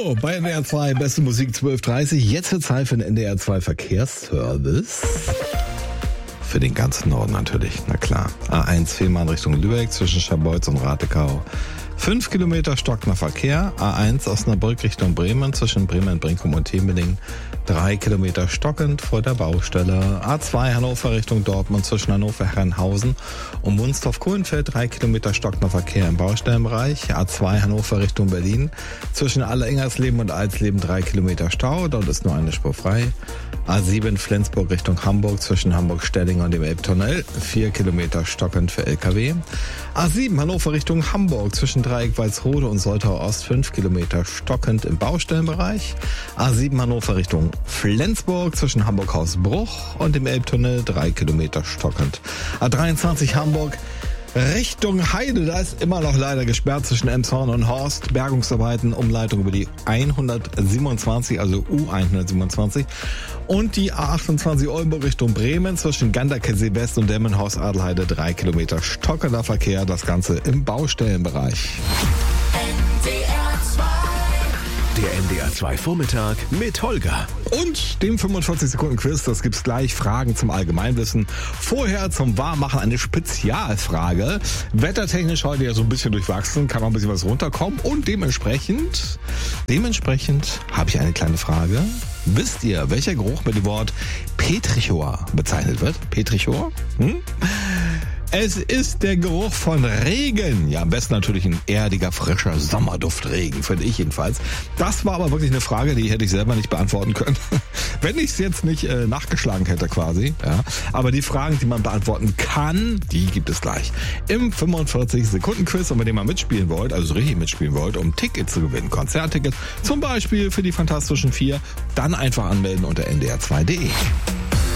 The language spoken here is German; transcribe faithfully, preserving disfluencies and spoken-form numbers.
So, bei N D R zwei, beste Musik zwölf Uhr dreißig. Jetzt wird Zeit für den N D R zwei Verkehrsservice. Für den ganzen Norden natürlich, na klar. A eins Fehmarn Richtung Lübeck zwischen Scharbeutz und Ratekau. Fünf Kilometer stockender Verkehr. A eins Osnabrück Richtung Bremen zwischen Bremen, Brinkum und Temeling. Drei Kilometer stockend vor der Baustelle. A zwei Hannover Richtung Dortmund zwischen Hannover, Herrenhausen und Wunstorf-Kohlenfeld. Drei Kilometer stockender Verkehr im Baustellenbereich. A zwei Hannover Richtung Berlin zwischen Alle-Ingersleben und Alsleben. Drei Kilometer Stau. Dort ist nur eine Spur frei. A sieben Flensburg Richtung Hamburg zwischen Hamburg-Stelling und dem Elbtunnel. Vier Kilometer stockend für L K W. A sieben Hannover Richtung Hamburg zwischen Dreieck Walsrode und Soltau Ost. Fünf Kilometer stockend im Baustellenbereich. A sieben Hannover Richtung Flensburg zwischen Hamburg-Hausbruch und dem Elbtunnel. Drei Kilometer stockend. A dreiundzwanzig Hamburg Richtung Heide, da ist immer noch leider gesperrt zwischen Elmshorn und Horst. Bergungsarbeiten, Umleitung über die hundertsiebenundzwanzig, also U hundertsiebenundzwanzig. Und die A achtundzwanzig Oldenburg Richtung Bremen zwischen Ganderkessel West und Demmenhorst Adelheide. Drei Kilometer stockender Verkehr, das Ganze im Baustellenbereich. Der N D R zwei Vormittag mit Holger. Und dem fünfundvierzig Sekunden Quiz, das gibt's gleich. Fragen zum Allgemeinwissen. Vorher zum Warmmachen eine Spezialfrage. Wettertechnisch heute ja so ein bisschen durchwachsen, kann auch ein bisschen was runterkommen. Und dementsprechend, dementsprechend habe ich eine kleine Frage. Wisst ihr, welcher Geruch mit dem Wort Petrichor bezeichnet wird? Petrichor? Hm? Es ist der Geruch von Regen. Ja, am besten natürlich ein erdiger, frischer Sommerduftregen, finde ich jedenfalls. Das war aber wirklich eine Frage, die hätte ich selber nicht beantworten können, wenn ich es jetzt nicht äh, nachgeschlagen hätte quasi. Ja. Aber die Fragen, die man beantworten kann, die gibt es gleich im fünfundvierzig Sekunden Quiz. Und wenn ihr mal mitspielen wollt, also so richtig mitspielen wollt, um Tickets zu gewinnen, Konzerttickets, zum Beispiel für die Fantastischen Vier, dann einfach anmelden unter n d r zwei punkt d e.